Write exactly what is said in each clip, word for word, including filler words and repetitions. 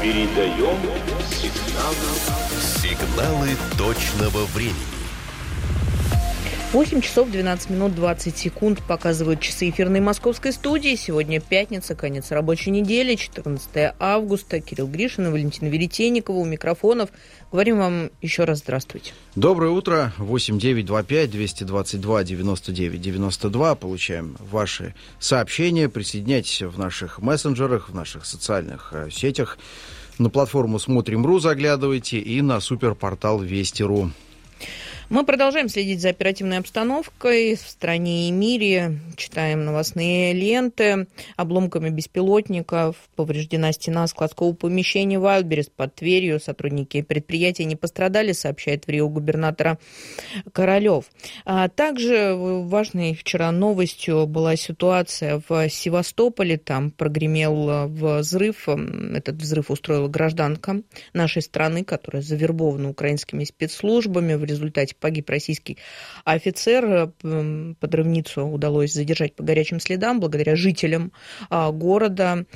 Передаем сигналы. Сигналы точного времени. восемь часов двенадцать минут двадцать секунд показывают часы эфирной московской студии. Сегодня пятница, конец рабочей недели, четырнадцатое августа. Кирилл Гришин и Валентина Веретенникова у микрофонов. Говорим вам еще раз здравствуйте. Доброе утро. восемь девятьсот двадцать пять двести двадцать два девяносто девять девяносто два. Получаем ваши сообщения. Присоединяйтесь в наших мессенджерах, в наших социальных сетях. На платформу «Смотрим.ру» заглядывайте и на суперпортал Вести.ру. Мы продолжаем следить за оперативной обстановкой в стране и мире. Читаем новостные ленты. Обломками беспилотников повреждена стена складского помещения в Альберес под Тверью. Сотрудники предприятия не пострадали, сообщает в РИО губернатора Королев. А также важной вчера новостью была ситуация в Севастополе. Там прогремел взрыв. Этот взрыв устроила гражданка нашей страны, которая завербована украинскими спецслужбами. В результате погиб российский офицер. Подрывницу удалось задержать по горячим следам благодаря жителям города.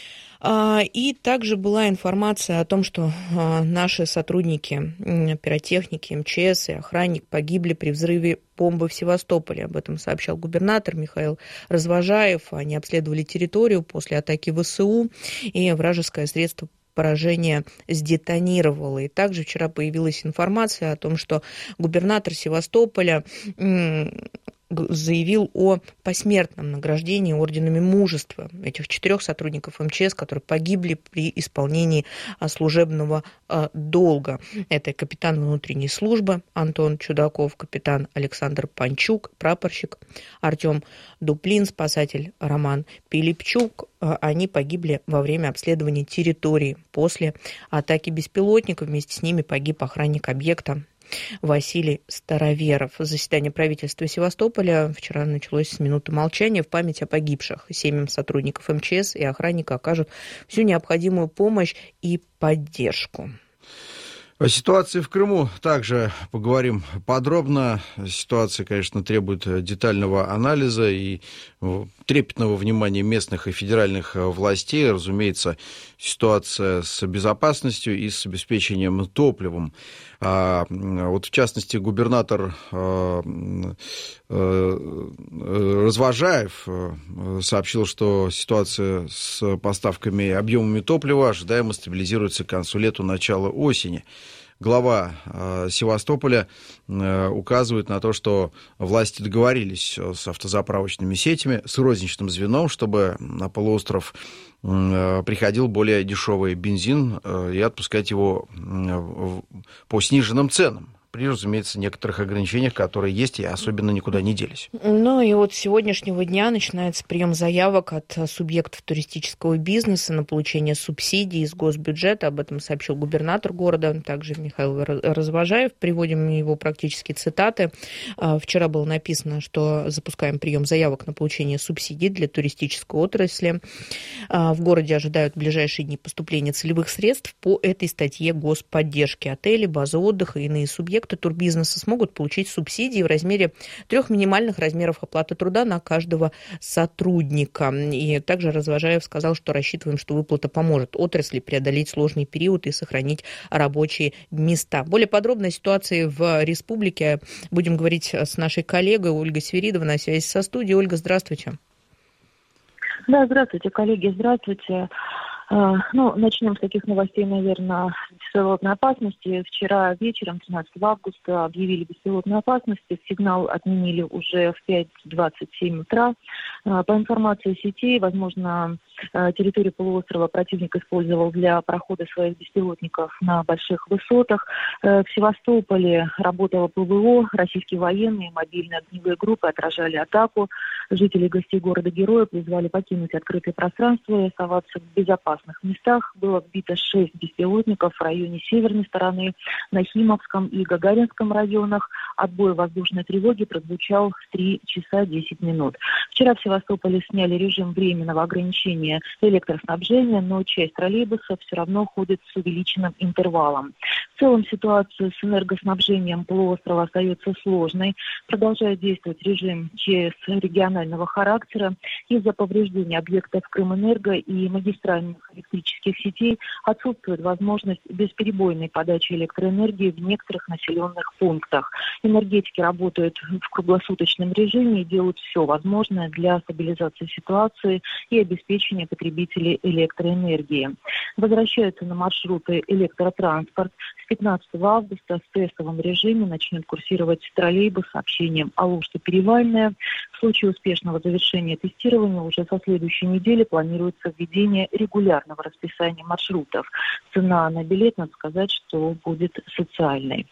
И также была информация о том, что наши сотрудники, пиротехники, МЧС и охранник погибли при взрыве бомбы в Севастополе. Об этом сообщал губернатор Михаил Развожаев. Они обследовали территорию после атаки ВСУ, и вражеское средство поражение сдетонировало. И также вчера появилась информация о том, что губернатор Севастополя заявил о посмертном награждении орденами мужества этих четырех сотрудников МЧС, которые погибли при исполнении служебного долга. Это капитан внутренней службы Антон Чудаков, капитан Александр Панчук, прапорщик Артем Дуплин, спасатель Роман Пилипчук. Они погибли во время обследования территории после атаки беспилотников. Вместе с ними погиб охранник объекта Василий Староверов. Заседание правительства Севастополя вчера началось с минуты молчания в память о погибших. Семьям сотрудников МЧС и охранника окажут всю необходимую помощь и поддержку. О ситуации в Крыму также поговорим подробно. Ситуация, конечно, требует детального анализа и трепетного внимания местных и федеральных властей. Разумеется, ситуация с безопасностью и с обеспечением топливом. А, вот в частности, губернатор а, а, Развожаев сообщил, что ситуация с поставками и объемами топлива ожидаемо стабилизируется к концу лета, начала осени. Глава э, Севастополя э, указывает на то, что власти договорились с автозаправочными сетями, с розничным звеном, чтобы на полуостров э, приходил более дешевый бензин э, и отпускать его э, по сниженным ценам. При, разумеется, некоторых ограничениях, которые есть и особенно никуда не делись. Ну и вот с сегодняшнего дня начинается прием заявок от субъектов туристического бизнеса на получение субсидий из госбюджета. Об этом сообщил губернатор города, также Михаил Развожаев. Приводим его практически цитаты. Вчера было написано, что запускаем прием заявок на получение субсидий для туристической отрасли. В городе ожидают в ближайшие дни поступления целевых средств по этой статье господдержки. Отели, базы отдыха и иные субъекты турбизнеса смогут получить субсидии в размере трех минимальных размеров оплаты труда на каждого сотрудника. И также Развожаев сказал, что рассчитываем, что выплата поможет отрасли преодолеть сложный период и сохранить рабочие места. Более подробно о ситуации в республике будем говорить с нашей коллегой Ольгой Свиридовой на связи со студией. Ольга, здравствуйте. Да, здравствуйте, коллеги, здравствуйте. Ну, начнем с таких новостей, наверное, беспилотной опасности. Вчера вечером, тринадцатого августа, объявили беспилотную опасность. Сигнал отменили уже в пять двадцать семь утра. По информации сетей, возможно, территорию полуострова противник использовал для прохода своих беспилотников на больших высотах. В Севастополе работало ПВО, российские военные, мобильные огневые группы отражали атаку. Жители и гостей города-героя призвали покинуть открытое пространство и оставаться в безопасных местах. Было сбито шесть беспилотников в районе северной стороны, на Химовском и Гагаринском районах. Отбой воздушной тревоги прозвучал в три часа десять минут. Вчера в Севастополе сняли режим временного ограничения отключения электроснабжения, но часть троллейбусов все равно ходит с увеличенным интервалом. В целом ситуация с энергоснабжением полуострова остается сложной. Продолжает действовать режим ЧС регионального характера. Из-за повреждения объектов Крымэнерго и магистральных электрических сетей отсутствует возможность бесперебойной подачи электроэнергии в некоторых населенных пунктах. Энергетики работают в круглосуточном режиме и делают все возможное для стабилизации ситуации и обеспечения потребителей электроэнергии. Возвращаются на маршруты электротранспорт. С пятнадцатого августа в тестовом режиме начнет курсировать троллейбус с сообщением Алушта-Перевальная. В случае успешного завершения тестирования уже со следующей недели планируется введение регулярного расписания маршрутов. Цена на билет, надо сказать, что будет социальной.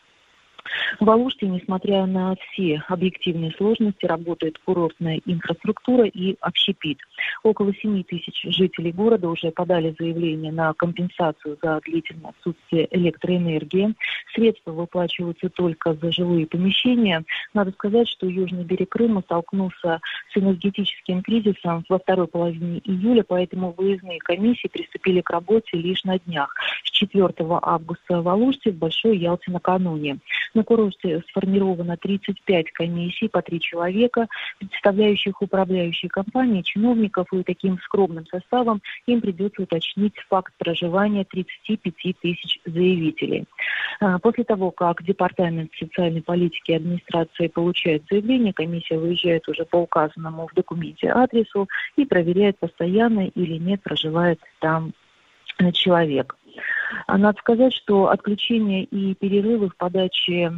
В Алуште, несмотря на все объективные сложности, работает курортная инфраструктура и общепит. Около семи тысяч жителей города уже подали заявление на компенсацию за длительное отсутствие электроэнергии. Средства выплачиваются только за жилые помещения. Надо сказать, что южный берег Крыма столкнулся с энергетическим кризисом во второй половине июля, поэтому выездные комиссии приступили к работе лишь на днях. С четвёртого августа в Алуште, в Большой Ялте накануне. На курорте сформировано тридцать пять комиссий по три человека, представляющих управляющие компании, чиновников, и таким скромным составом им придется уточнить факт проживания тридцати пяти тысяч заявителей. После того, как Департамент социальной политики и администрации получает заявление, комиссия выезжает уже по указанному в документе адресу и проверяет, постоянно или нет проживает там человек. Надо сказать, что отключение и перерывы в подаче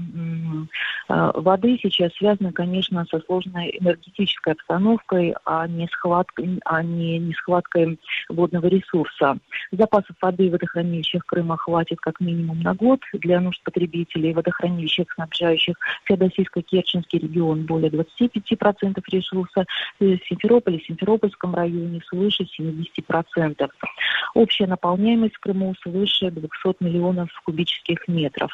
э, воды сейчас связаны, конечно, со сложной энергетической обстановкой, а не схваткой, а не, не схваткой водного ресурса. Запасов воды в водохранилищах Крыма хватит как минимум на год. Для нужд потребителей водохранилищах, снабжающих Феодосийско-Керченский регион, более двадцати пяти процентов ресурса, в Симферополе, в районе свыше семидесяти процентов. Общая наполняемость в Крыму свыше двухсот миллионов кубических метров.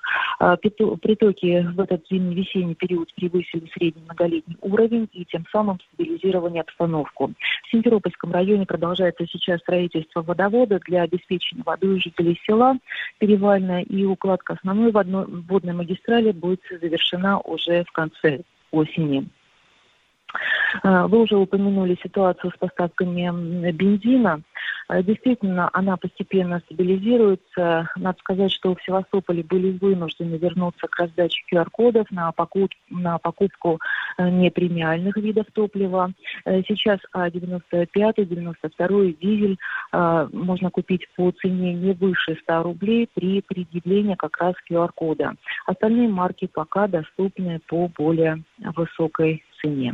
Притоки в этот зимне-весенний период превысили средний многолетний уровень и тем самым стабилизировали обстановку. В Симферопольском районе продолжается сейчас строительство водовода для обеспечения водой жителей села Перевальная, и укладка основной водной магистрали будет завершена уже в конце осени. Вы уже упомянули ситуацию с поставками бензина. Действительно, она постепенно стабилизируется. Надо сказать, что в Севастополе были вынуждены вернуться к раздаче ку ар кодов на покупку, на покупку непремиальных видов топлива. Сейчас А девяносто пять, девяносто два дизель можно купить по цене не выше ста рублей при предъявлении как раз ку ар кода. Остальные марки пока доступны по более высокой цене.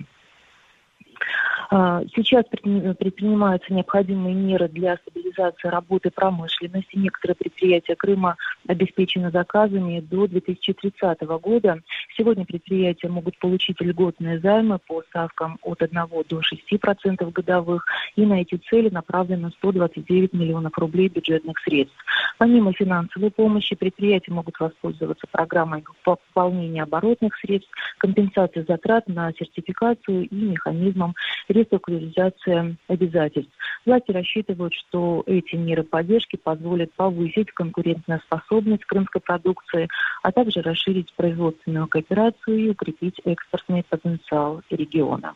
Сейчас предпринимаются необходимые меры для стабилизации работы промышленности. Некоторые предприятия Крыма обеспечены заказами до две тысячи тридцатого года. Сегодня предприятия могут получить льготные займы по ставкам от одного до шести процентов годовых. И на эти цели направлено сто двадцать девять миллионов рублей бюджетных средств. Помимо финансовой помощи, предприятия могут воспользоваться программой пополнения оборотных средств, компенсации затрат на сертификацию и механизмом реструктуризации обязательств. Власти рассчитывают, что эти меры поддержки позволят повысить конкурентоспособность крымской продукции, а также расширить производственную кооперацию и укрепить экспортный потенциал региона.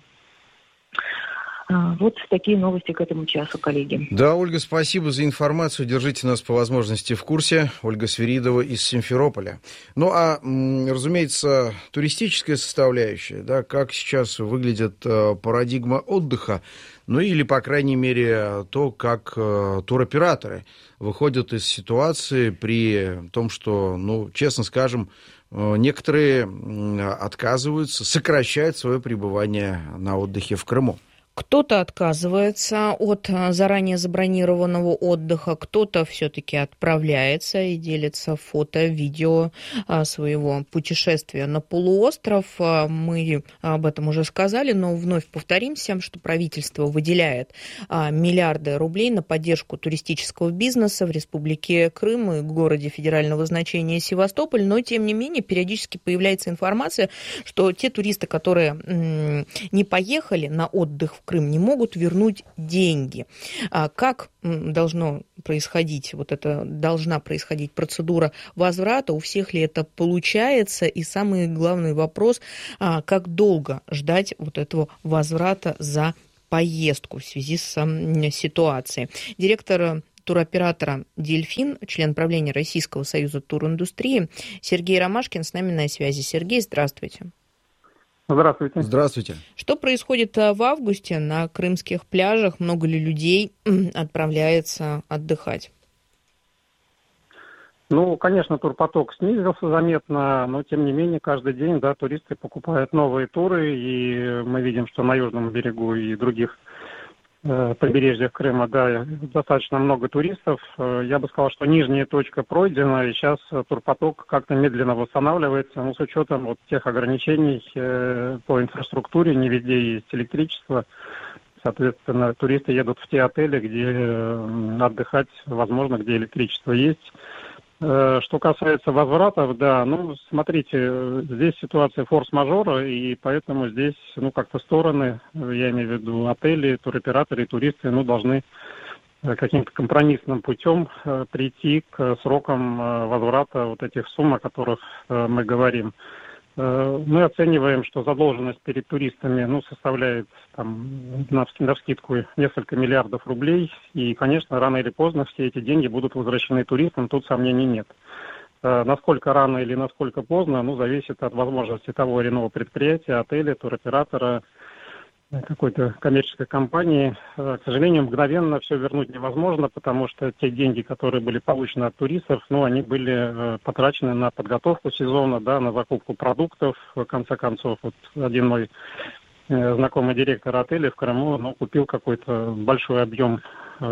Вот такие новости к этому часу, коллеги. Да, Ольга, спасибо за информацию. Держите нас по возможности в курсе. Ольга Свиридова из Симферополя. Ну, а, разумеется, туристическая составляющая, да, как сейчас выглядит парадигма отдыха, ну или, по крайней мере, то, как туроператоры выходят из ситуации при том, что, ну, честно скажем, некоторые отказываются, сокращают свое пребывание на отдыхе в Крыму. Кто-то отказывается от заранее забронированного отдыха, кто-то все-таки отправляется и делится фото, видео своего путешествия на полуостров. Мы об этом уже сказали, но вновь повторимся, что правительство выделяет миллиарды рублей на поддержку туристического бизнеса в Республике Крым и городе федерального значения Севастополь, но тем не менее периодически появляется информация, что те туристы, которые не поехали на отдых в Крым, не могут вернуть деньги. Как должно происходить, вот это должна происходить процедура возврата, у всех ли это получается, и самый главный вопрос, как долго ждать вот этого возврата за поездку в связи с ситуацией. Директор туроператора «Дельфин», член правления Российского союза туриндустрии Сергей Ромашкин с нами на связи. Сергей, здравствуйте. Здравствуйте. Здравствуйте. Что происходит в августе на крымских пляжах? Много ли людей отправляется отдыхать? Ну, конечно, турпоток снизился заметно, но, тем не менее, каждый день, да, туристы покупают новые туры, и мы видим, что на южном берегу и других э, побережьях Крыма, да, достаточно много туристов. Я бы сказал, что нижняя точка пройдена, и сейчас турпоток как-то медленно восстанавливается, но с учетом вот тех ограничений э, по инфраструктуре, не везде есть электричество. Соответственно, туристы едут в те отели, где э, отдыхать возможно, где электричество есть. Что касается возвратов, да, ну, смотрите, здесь ситуация форс-мажора, и поэтому здесь, ну, как-то стороны, я имею в виду отели, туроператоры и туристы, ну, должны каким-то компромиссным путем прийти к срокам возврата вот этих сумм, о которых мы говорим. Мы оцениваем, что задолженность перед туристами, ну, составляет там, на, на вскидку несколько миллиардов рублей. И, конечно, рано или поздно все эти деньги будут возвращены туристам, тут сомнений нет. Насколько рано или насколько поздно, ну, зависит от возможности того или иного предприятия, отеля, туроператора, какой-то коммерческой компании. К сожалению, мгновенно все вернуть невозможно, потому что те деньги, которые были получены от туристов, ну, они были потрачены на подготовку сезона, да, на закупку продуктов. В конце концов, вот один мой знакомый директор отеля в Крыму, ну, купил какой-то большой объем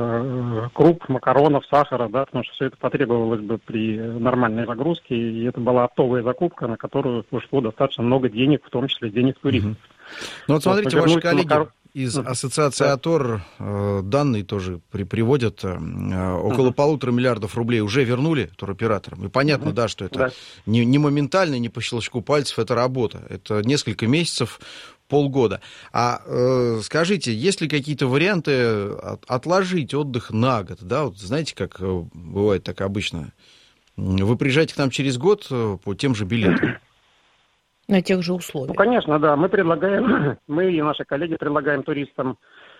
э, круп, макаронов, сахара, да, потому что все это потребовалось бы при нормальной загрузке, и это была оптовая закупка, на которую ушло достаточно много денег, в том числе денег туристов. Ну вот смотрите, вот, ваши коллеги макар... из Ассоциации да. АТОР э, данные тоже при, приводят. Э, около uh-huh. полутора миллиардов рублей уже вернули туроператорам. И понятно, uh-huh. да, что это да. не, не моментально, не по щелчку пальцев, это работа. Это несколько месяцев, полгода. А э, скажите, есть ли какие-то варианты от, отложить отдых на год? Да, вот знаете, как бывает так обычно. Вы приезжаете к нам через год по тем же билетам. На тех же условиях. Ну, конечно, да. Мы предлагаем, мы и наши коллеги предлагаем туристам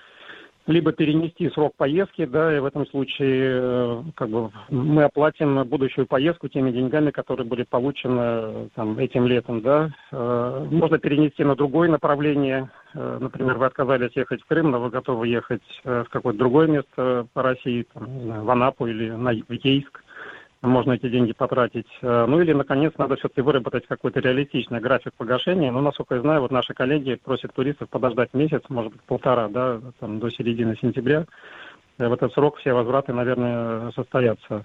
либо перенести срок поездки, да, и в этом случае как бы мы оплатим будущую поездку теми деньгами, которые были получены там, этим летом, да. Можно перенести на другое направление. Например, вы отказались ехать в Крым, но вы готовы ехать в какое-то другое место по России, там, не знаю, в Анапу или на, в Ейск. Можно эти деньги потратить. Ну или, наконец, надо все-таки выработать какой-то реалистичный график погашения. Ну, насколько я знаю, вот наши коллеги просят туристов подождать месяц, может быть, полтора, да, там, до середины сентября. В этот срок все возвраты, наверное, состоятся.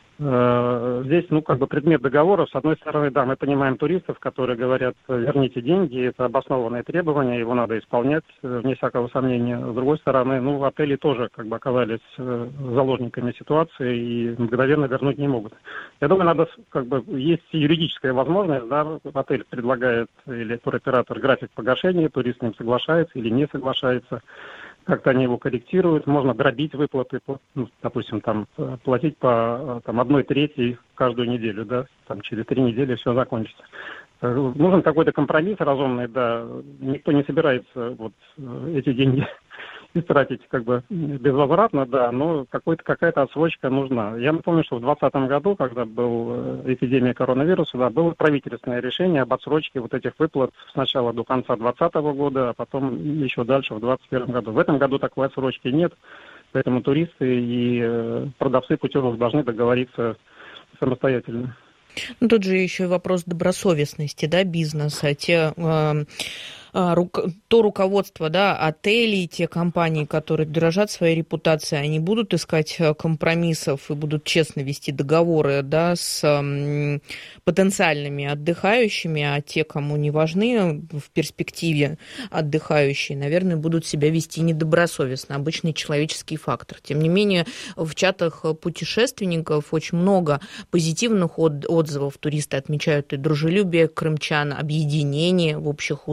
Здесь, ну, как бы предмет договоров, с одной стороны, да, мы понимаем туристов, которые говорят, верните деньги, это обоснованное требование, его надо исполнять, вне всякого сомнения. С другой стороны, ну, отели тоже, как бы, оказались заложниками ситуации и мгновенно вернуть не могут. Я думаю, надо, как бы, есть юридическая возможность, да, отель предлагает, или туроператор, график погашения, турист с ним соглашается или не соглашается. Как-то они его корректируют, можно дробить выплаты, ну, допустим, там, платить по там, одной трети каждую неделю, да, там, через три недели все закончится. Нужен какой-то компромисс разумный, да, никто не собирается вот эти деньги истратить как бы безвозвратно, да, но какой-то, какая-то отсрочка нужна. Я напомню, что в двадцатом году, когда была эпидемия коронавируса, да, было правительственное решение об отсрочке вот этих выплат сначала до конца двадцатого года, а потом еще дальше в двадцать первом году. В этом году такой отсрочки нет, поэтому туристы и продавцы путевок должны договориться самостоятельно. Ну, тут же еще и вопрос добросовестности, да, бизнеса. Те, э, э, рук, то руководство, да, отелей, те компании, которые дорожат своей репутацией, они будут искать компромиссов и будут честно вести договоры, да, с э, потенциальными отдыхающими, а те, кому не важны в перспективе отдыхающие, наверное, будут себя вести недобросовестно. Обычный человеческий фактор. Тем не менее, в чатах путешественников очень много позитивных отзывов. отзывов. Туристы отмечают и дружелюбие крымчан, объединение в общих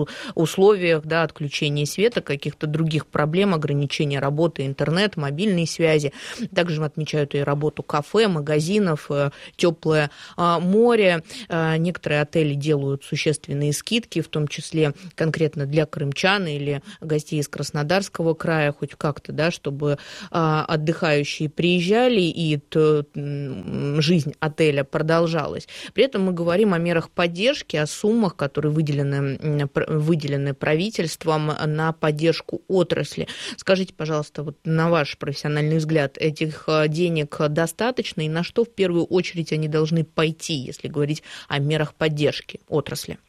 условиях, да, отключения света, каких-то других проблем, ограничения работы интернет, мобильной связи. Также отмечают и работу кафе, магазинов, теплое море. Некоторые отели делают существенные скидки, в том числе конкретно для крымчан или гостей из Краснодарского края, хоть как-то, да, чтобы отдыхающие приезжали и жизнь отеля продолжалась. При этом мы говорим о мерах поддержки, о суммах, которые выделены, выделены правительством на поддержку отрасли. Скажите, пожалуйста, вот на ваш профессиональный взгляд, этих денег достаточно и на что в первую очередь они должны пойти, если говорить о мерах поддержки отрасли?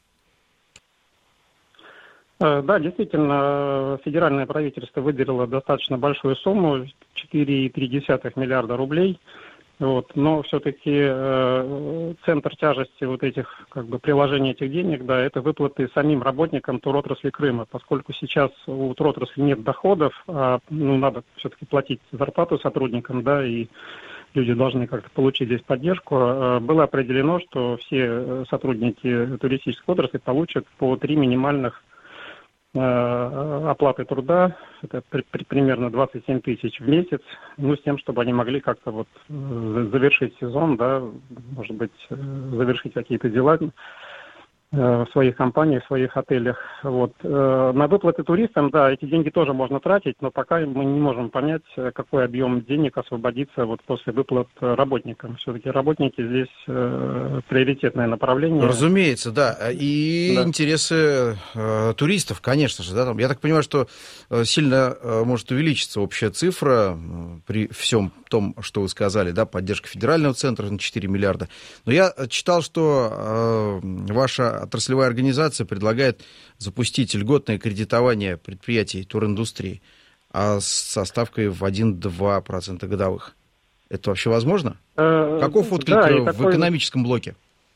Да, действительно, федеральное правительство выделило достаточно большую сумму, четыре целых три десятых миллиарда рублей. Вот, но все-таки э, центр тяжести вот этих, как бы, приложения этих денег, да, это выплаты самим работникам туротрасли Крыма, поскольку сейчас у туротрасли нет доходов, а, ну, надо все-таки платить зарплату сотрудникам, да, и люди должны как-то получить здесь поддержку. Было определено, что все сотрудники туристической отрасли получат по три минимальных оплаты труда, это при, при, примерно двадцать семь тысяч в месяц, ну, с тем, чтобы они могли как-то вот завершить сезон, да, может быть, завершить какие-то дела в своих компаниях, в своих отелях. Вот. На выплаты туристам, да, эти деньги тоже можно тратить, но пока мы не можем понять, какой объем денег освободится вот после выплат работникам. Все-таки работники здесь э, приоритетное направление. Разумеется, да. И да. интересы э, туристов, конечно же. Да, там, я так понимаю, что сильно э, может увеличиться общая цифра э, при всем том, что вы сказали, да, поддержка федерального центра на четыре миллиарда. Но я читал, что э, ваша отраслевая организация предлагает запустить льготное кредитование предприятий туриндустрии, а со ставкой в один-два процента годовых. Это вообще возможно? Э, Каков отклик да, в такой... экономическом блоке?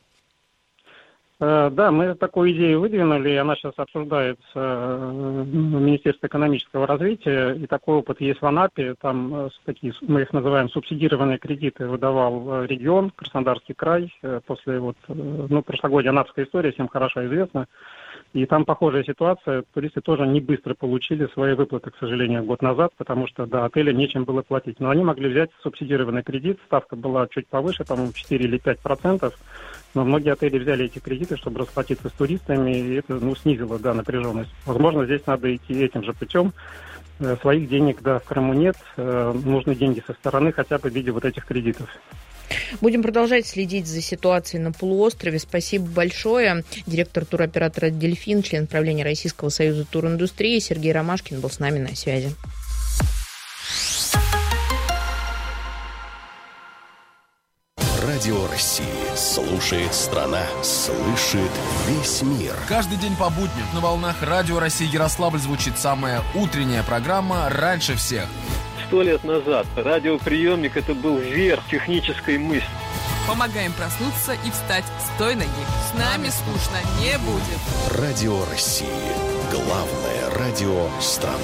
Да, мы такую идею выдвинули, и она сейчас обсуждается в Министерстве экономического развития, и такой опыт есть в Анапе, там такие, мы их называем субсидированные кредиты, выдавал регион, Краснодарский край, после вот, ну, прошлогодней анапской истории, всем хорошо известна, и там похожая ситуация, туристы тоже не быстро получили свои выплаты, к сожалению, год назад, потому что, да, отелю нечем было платить, но они могли взять субсидированный кредит, ставка была чуть повыше, по-моему, четыре или пять процентов, но многие отели взяли эти кредиты, чтобы расплатиться с туристами, и это, ну, снизило, да, напряженность. Возможно, здесь надо идти этим же путем. Своих денег, да, в Крыму нет. Нужны деньги со стороны, хотя бы в виде вот этих кредитов. Будем продолжать следить за ситуацией на полуострове. Спасибо большое. Директор туроператора «Дельфин», член правления Российского союза туриндустрии Сергей Ромашкин был с нами на связи. Радио России. Слушает страна. Слышит весь мир. Каждый день по будням на волнах Радио России Ярославль звучит самая утренняя программа «Раньше всех». Сто лет назад радиоприемник – это был верх технической мысли. Помогаем проснуться и встать с той ноги. С нами скучно не будет. Радио России. Главное радио страны.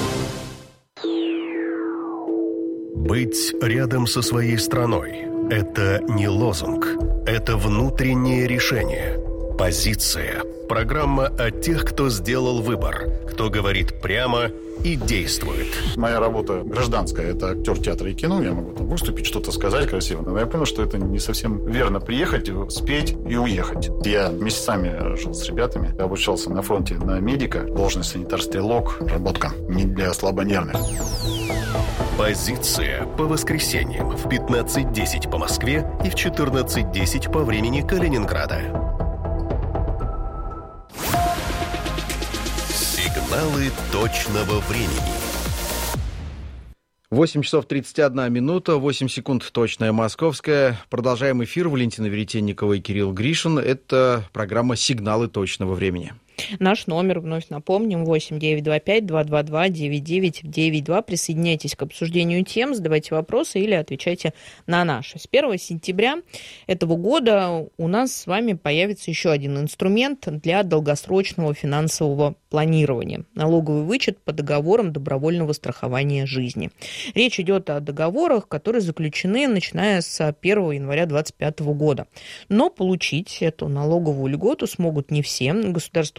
Быть рядом со своей страной – это не лозунг, это внутреннее решение. Позиция. Программа о тех, кто сделал выбор, кто говорит прямо и действует. Моя работа гражданская, это актер театра и кино, я могу там выступить, что-то сказать красиво, но я понял, что это не совсем верно приехать, спеть и уехать. Я месяцами жил с ребятами, обучался на фронте на медика, должность санитар-стрелок, работка не для слабонервных. Позиция по воскресеньям в пятнадцать десять по Москве и в четырнадцать десять по времени Калининграда. Сигналы точного времени. восемь часов тридцать одна минута, восемь секунд точная московская. Продолжаем эфир. Валентина Веретенникова и Кирилл Гришин. Это программа «Сигналы точного времени». Наш номер, вновь напомним, восемь девятьсот двадцать пять двести двадцать два девяносто девять девяносто два. Присоединяйтесь к обсуждению тем, задавайте вопросы или отвечайте на наши. С первого сентября этого года у нас с вами появится еще один инструмент для долгосрочного финансового планирования. Налоговый вычет по договорам добровольного страхования жизни. Речь идет о договорах, которые заключены начиная с первого января две тысячи двадцать пятого года. Но получить эту налоговую льготу смогут не все. Государство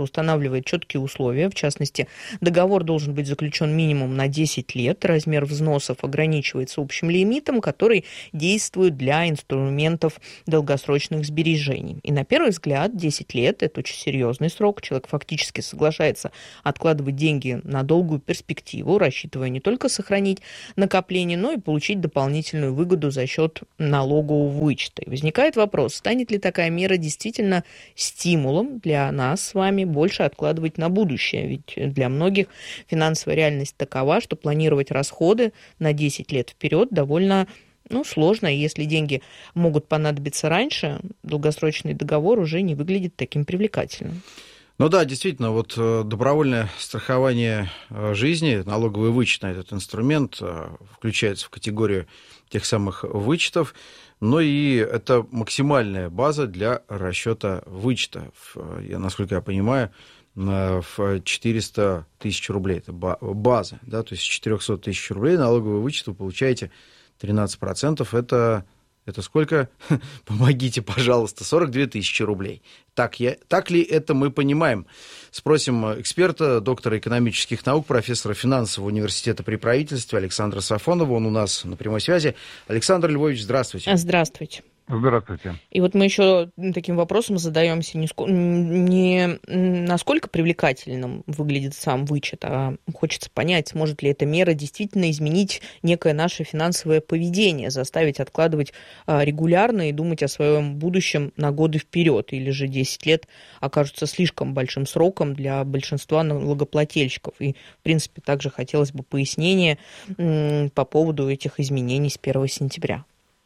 устанавливает четкие условия. В частности, договор должен быть заключен минимум на десять лет. Размер взносов ограничивается общим лимитом, который действует для инструментов долгосрочных сбережений. И на первый взгляд десять лет – это очень серьезный срок. Человек фактически соглашается откладывать деньги на долгую перспективу, рассчитывая не только сохранить накопление, но и получить дополнительную выгоду за счет налогового вычета. И возникает вопрос, станет ли такая мера действительно стимулом для нас с вами больше откладывать на будущее? Ведь для многих финансовая реальность такова, что планировать расходы на десять лет вперед довольно ну, сложно. И если деньги могут понадобиться раньше, долгосрочный договор уже не выглядит таким привлекательным. Ну да, действительно, вот добровольное страхование жизни, налоговый вычет на этот инструмент включается в категорию тех самых вычетов, но и это максимальная база для расчета вычета. Я, насколько я понимаю, в четыреста тысяч рублей. Это база, да, то есть с четыреста тысяч рублей налоговый вычет вы получаете тринадцать процентов. Это... Это сколько? Помогите, пожалуйста, сорок две тысячи рублей. Так, я, так ли это мы понимаем? Спросим эксперта, доктора экономических наук, профессора финансового университета при правительстве Александра Сафонова. Он у нас на прямой связи. Александр Львович, здравствуйте. Здравствуйте. Здравствуйте. И вот мы еще таким вопросом задаемся, не, не насколько привлекательным выглядит сам вычет, а хочется понять, сможет ли эта мера действительно изменить некое наше финансовое поведение, заставить откладывать регулярно и думать о своем будущем на годы вперед, или же десять лет окажутся слишком большим сроком для большинства налогоплательщиков. И, в принципе, также хотелось бы пояснения по поводу этих изменений с первого сентября.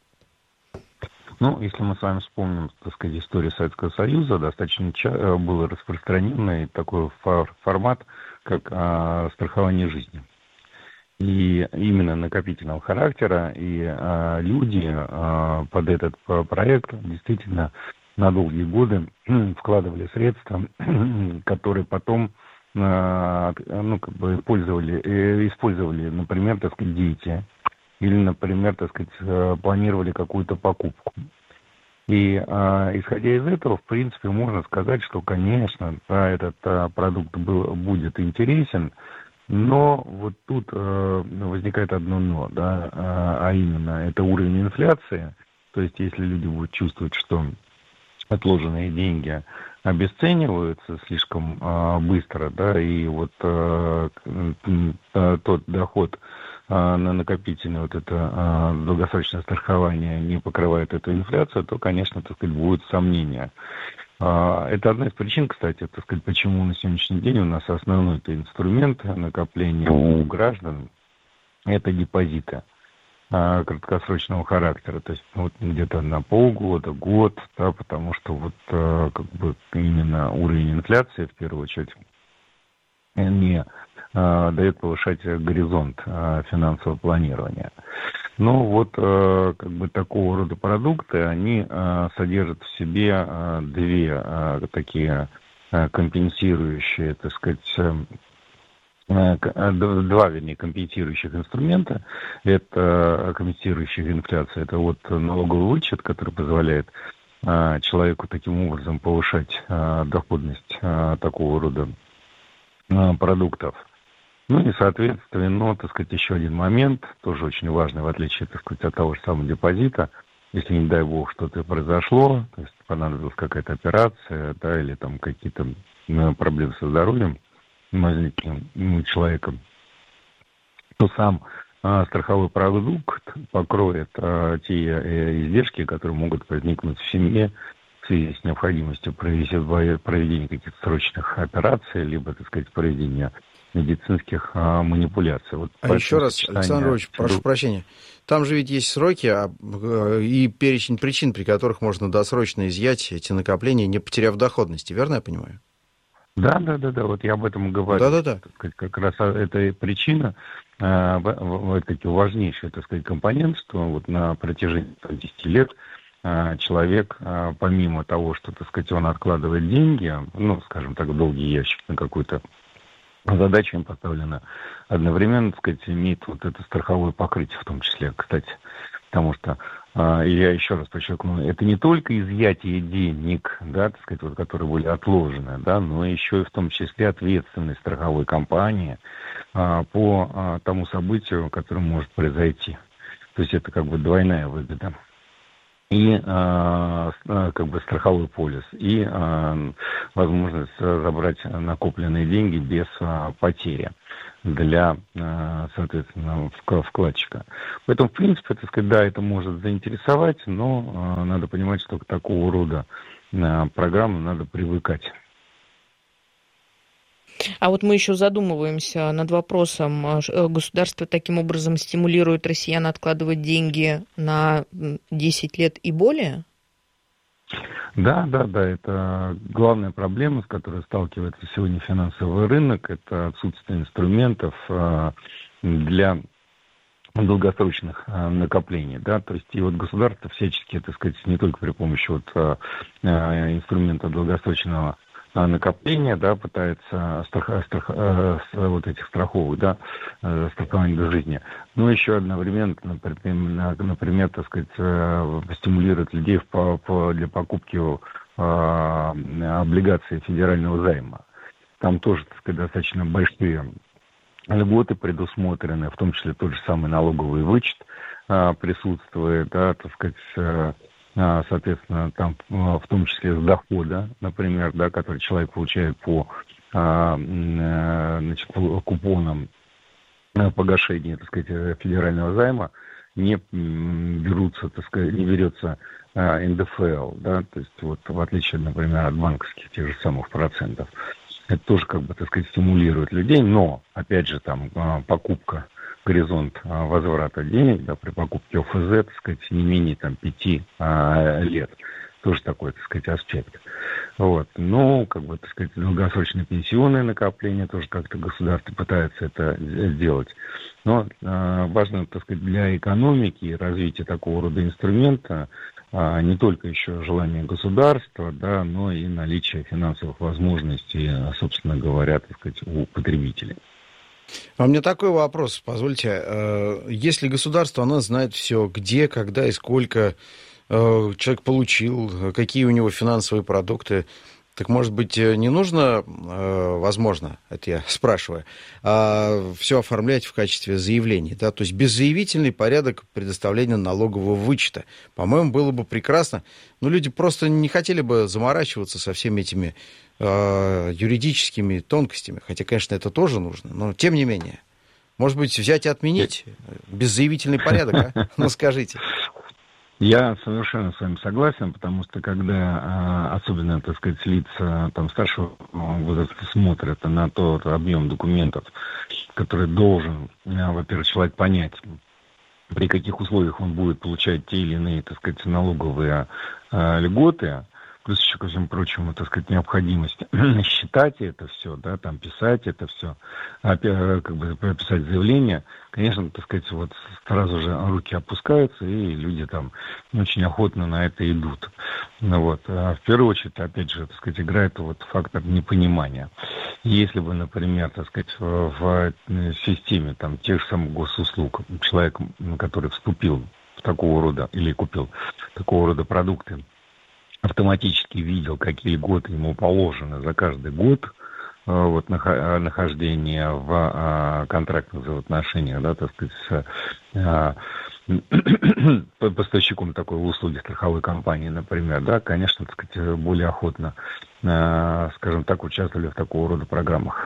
Ну, если мы с вами вспомним, так сказать, историю Советского Союза, достаточно был распространенный такой формат, как а, страхование жизни. И именно накопительного характера, и а, люди а, под этот проект действительно на долгие годы вкладывали средства, которые потом а, ну, как бы использовали, использовали, например, так сказать, дети. Или, например, так сказать, планировали какую-то покупку. И а, исходя из этого, в принципе, можно сказать, что, конечно, да, этот а, продукт был, будет интересен, но вот тут а, возникает одно но, да, а, а именно это уровень инфляции. То есть, если люди будут чувствовать, что отложенные деньги обесцениваются слишком а, быстро, да, и вот а, а, тот доход на накопительное вот это а, долгосрочное страхование не покрывает эту инфляцию, то, конечно, так сказать, будут сомнения. А, это одна из причин, кстати, так сказать, почему на сегодняшний день у нас основной это инструмент накопления у граждан – это депозиты а, краткосрочного характера, то есть вот где-то на полгода, год, да, потому что вот а, как бы именно уровень инфляции, в первую очередь, не дает повышать горизонт финансового планирования. Но вот как бы такого рода продукты, они содержат в себе две такие компенсирующие, так сказать, два, вернее, компенсирующих инструмента. Это компенсирующих инфляцию, это вот налоговый вычет, который позволяет человеку таким образом повышать доходность такого рода продуктов. Ну и, соответственно, так сказать, еще один момент, тоже очень важный, в отличие, так сказать, от того же самого депозита. Если, не дай бог, что-то произошло, то есть понадобилась какая-то операция, да, или там какие-то проблемы со здоровьем возникли у человека, то сам а, страховой продукт покроет а, те а, издержки, которые могут возникнуть в семье в связи с необходимостью проведения каких-то срочных операций, либо, так сказать, проведения медицинских а, манипуляций. Вот а еще раз, сочетание... Александр Ильич, прошу прощения, там же ведь есть сроки а, и перечень причин, при которых можно досрочно изъять эти накопления, не потеряв доходности, верно я понимаю? Да, да, да, да, вот я об этом и говорю. Да, да, да. Так сказать, как раз эта причина, а, это важнейший, так сказать, компонент, что вот на протяжении десяти лет человек, помимо того, что, так сказать, он откладывает деньги, ну, скажем так, в долгий ящик на какую-то задачу им поставлена, одновременно, так сказать, имеет вот это страховое покрытие в том числе, кстати. Потому что И я еще раз подчеркну, это не только изъятие денег, да, так сказать, вот, которые были отложены, да, но еще и в том числе ответственность страховой компании а, по а, тому событию, которое может произойти. То есть это как бы двойная выгода. И а, как бы страховой полис, и а, возможность забрать накопленные деньги без а, потери для, соответственно, вкладчика. Поэтому, в принципе, так сказать, да, это может заинтересовать, но э, надо понимать, что к такого рода э, программам надо привыкать. А вот мы еще задумываемся над вопросом, государство таким образом стимулирует россиян откладывать деньги на десять лет и более? Да, да, да, это главная проблема, с которой сталкивается сегодня финансовый рынок, это отсутствие инструментов для долгосрочных накоплений, да, то есть и вот государство всячески, так сказать, не только при помощи вот инструмента долгосрочного накопления, да, пытается страх, страх, вот этих страховок, да, страхования до жизни, но еще одновременно, например, например так сказать, стимулирует людей по, по, для покупки облигаций федерального займа. Там тоже, так сказать, достаточно большие льготы предусмотрены, в том числе тот же самый налоговый вычет присутствует, да, так сказать, соответственно, там в том числе с дохода, например, да, который человек получает по, значит, купонам погашения, так сказать, федерального займа, не берутся, так сказать, не берется эн дэ эф эл, да, то есть вот в отличие, например, от банковских тех же самых процентов. Это тоже, как бы, так сказать, стимулирует людей, но, опять же, там покупка, горизонт возврата денег, да, при покупке о эф зэ, так сказать, не менее там пяти а, лет. Тоже такой, так сказать, аспект. Вот. Но, как бы, так сказать, долгосрочное пенсионное накопление тоже как-то государство пытается это сделать. Но а, важно, так сказать, для экономики и развития такого рода инструмента а, не только еще желание государства, да, но и наличие финансовых возможностей, собственно говоря, так сказать, у потребителей. А у меня такой вопрос, позвольте. Если государство, оно знает все, где, когда и сколько человек получил, какие у него финансовые продукты, так, может быть, не нужно, возможно, это я спрашиваю, все оформлять в качестве заявлений, да, то есть беззаявительный порядок предоставления налогового вычета. По-моему, было бы прекрасно, но люди просто не хотели бы заморачиваться со всеми этими юридическими тонкостями, хотя, конечно, это тоже нужно, но тем не менее. Может быть, взять и отменить беззаявительный порядок, а? Ну, скажите. Я совершенно с вами согласен, потому что когда, особенно, так сказать, лица там, старшего возраста смотрят на тот объем документов, который должен, во-первых, человек понять, при каких условиях он будет получать те или иные, так сказать, налоговые льготы, плюс еще, ко всему прочему, так сказать, необходимость считать это все, да, там писать это все, как бы писать заявление, конечно, так сказать, вот сразу же руки опускаются, и люди там очень охотно на это идут. Ну, вот. А в первую очередь, опять же, так сказать, играет вот фактор непонимания. Если бы, например, так сказать, в, в системе там тех же самых госуслуг человек, который вступил в такого рода или купил такого рода продукты, автоматически видел, какие льготы ему положены за каждый год вот, нахождения в контрактных взаимоотношениях, да, так сказать, с поставщиком такой услуги страховой компании, например, да, конечно, так сказать, более охотно, скажем так, участвовали в такого рода программах.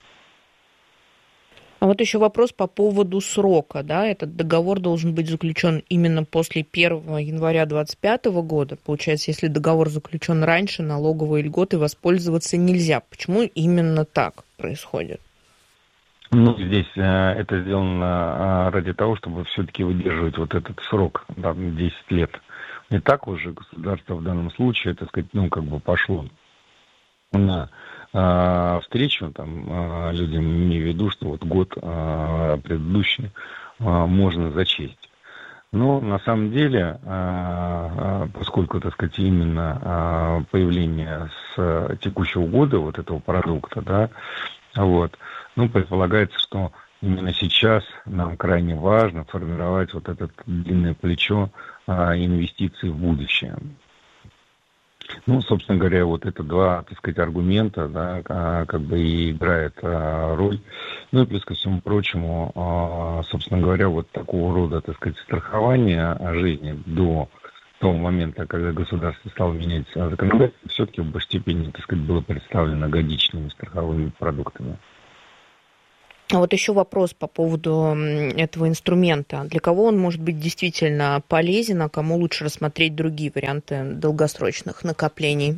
А вот еще вопрос по поводу срока, да, этот договор должен быть заключен именно после первого января двадцать пятого года. Получается, если договор заключен раньше, налоговые льготы воспользоваться нельзя. Почему именно так происходит? Ну, здесь э, это сделано э, ради того, чтобы все-таки выдерживать вот этот срок, да, десять лет. И так уже государство в данном случае, так сказать, ну, как бы пошло на встречу там людям, имею в виду, что вот год предыдущий можно зачесть. Но на самом деле, поскольку, так сказать, именно появление с текущего года вот этого продукта, да, вот, ну, предполагается, что именно сейчас нам крайне важно формировать вот это длинное плечо инвестиций в будущее. Ну, собственно говоря, вот это два, так сказать, аргумента, да, как бы и играет роль. Ну и плюс ко всему прочему, собственно говоря, вот такого рода, так сказать, страхование жизни до того момента, когда государство стало менять законодательство, все-таки в большей степени, так сказать, было представлено годичными страховыми продуктами. А вот еще вопрос по поводу этого инструмента. Для кого он может быть действительно полезен, а кому лучше рассмотреть другие варианты долгосрочных накоплений?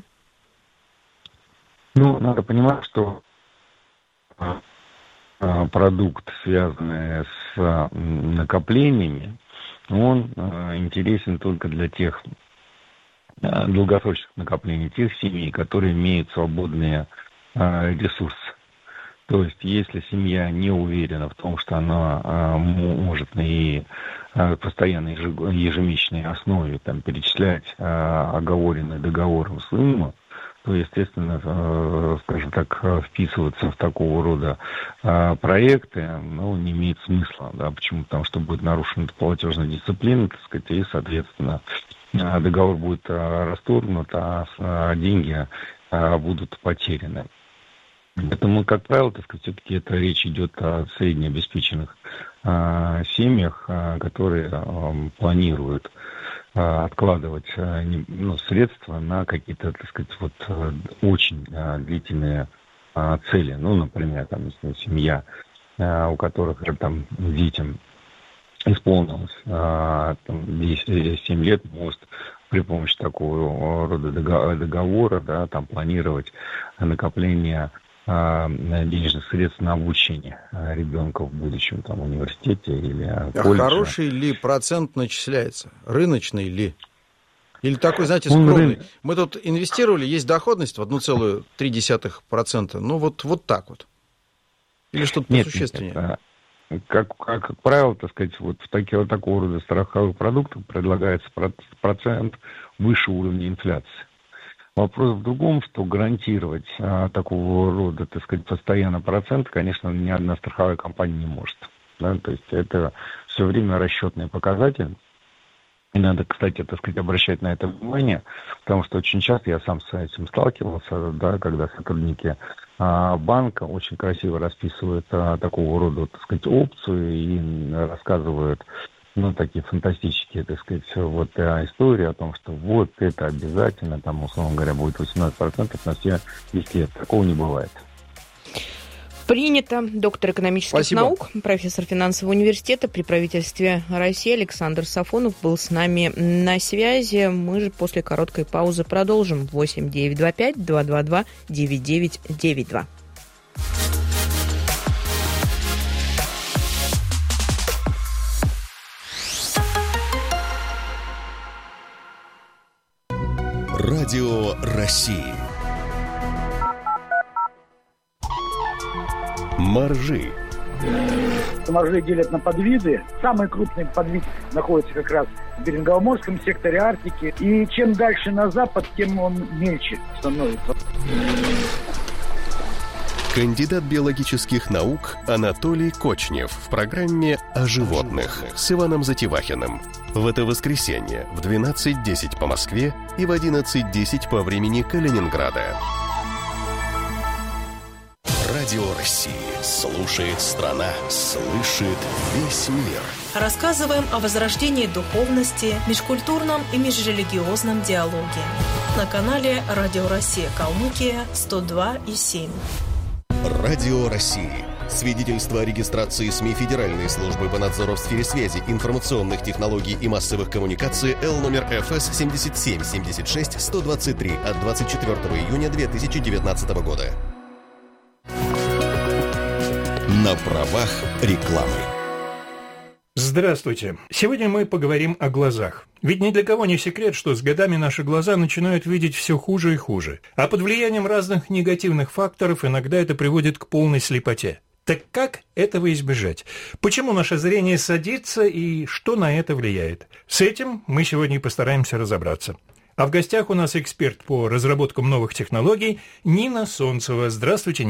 Ну, надо понимать, что продукт, связанный с накоплениями, он интересен только для тех долгосрочных накоплений, тех семей, которые имеют свободные ресурсы. То есть, если семья не уверена в том, что она а, может на и, а, постоянной ежемесячной основе там, перечислять а, оговоренные договором сумму, то, естественно, а, скажем так, вписываться в такого рода а, проекты ну, не имеет смысла. Да? Почему? Потому что будет нарушена платежная дисциплина, так сказать, и, соответственно, договор будет а, расторгнут, а, а деньги а, будут потеряны. Поэтому, как правило, так сказать, все-таки это речь идет о среднеобеспеченных а, семьях, а, которые а, планируют а, откладывать а, не, ну, средства на какие-то, так сказать, вот очень а, длительные а, цели. Ну, например, там, если семья, а, у которых там детям исполнилось а, там, семь лет, может при помощи такого рода договора, да, там планировать накопление денежных средств на обучение ребенка в будущем там, университете или колледже. А хороший ли процент начисляется? Рыночный ли? Или такой, знаете, скромный? Мы тут инвестировали, есть доходность в одна целая три десятых процента. Ну, вот, вот так вот. Или что-то посущественнее? Нет, нет. Как, как, как правило, так сказать, вот в такие, вот такого рода страховых продуктах предлагается процент выше уровня инфляции. Вопрос в другом, что гарантировать а, такого рода, так сказать, постоянно процент, конечно, ни одна страховая компания не может. Да? То есть это все время расчетный показатель. И надо, кстати, так сказать, обращать на это внимание, потому что очень часто я сам с этим сталкивался, да, когда сотрудники а, банка очень красиво расписывают а, такого рода, так сказать, опцию и рассказывают, ну, такие фантастические, так сказать, вот истории о том, что вот это обязательно, там, условно говоря, будет восемнадцать процентов на все десять лет. Такого не бывает. Принято. Доктор экономических Спасибо. наук, профессор финансового университета при правительстве России Александр Сафонов был с нами на связи. Мы же после короткой паузы продолжим. восемь девятьсот двадцать пять двести двадцать два девять девять девять два. Радио России. Маржи. Маржи делят на подвиды. Самый крупный подвид находится как раз в Берингово-Морском секторе Арктики. И чем дальше на запад, тем он мельче становится. Кандидат биологических наук Анатолий Кочнев в программе «О животных» с Иваном Затевахиным. В это воскресенье в двенадцать десять по Москве и в одиннадцать десять по времени Калининграда. Радио России. Слушает страна. Слышит весь мир. Рассказываем о возрождении духовности, межкультурном и межрелигиозном диалоге. На канале Радио Россия Калмыкия сто два и семь. Радио России. Свидетельство о регистрации СМИ Федеральной службы по надзору в сфере связи, информационных технологий и массовых коммуникаций Л номер Ф С семь семь семь шесть сто двадцать три от двадцать четвёртого июня две тысячи девятнадцатого года. На правах рекламы. Здравствуйте. Сегодня мы поговорим о глазах. Ведь ни для кого не секрет, что с годами наши глаза начинают видеть все хуже и хуже. А под влиянием разных негативных факторов иногда это приводит к полной слепоте. Так как этого избежать? Почему наше зрение садится и что на это влияет? С этим мы сегодня и постараемся разобраться. А в гостях у нас эксперт по разработкам новых технологий Нина Солнцева. Здравствуйте, Нина.